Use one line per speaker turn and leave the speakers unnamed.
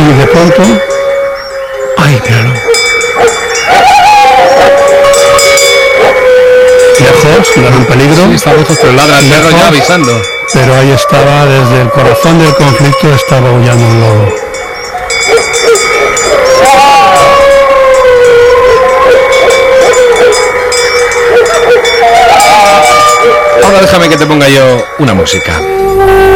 y de pronto, ¡ay, míralo! Lejos, no era un peligro.
Sí, está lejos, pero ladra el perro ya avisando.
Pero ahí estaba, desde el corazón del conflicto, estaba aullando un lobo.
Ahora déjame que te ponga yo una música.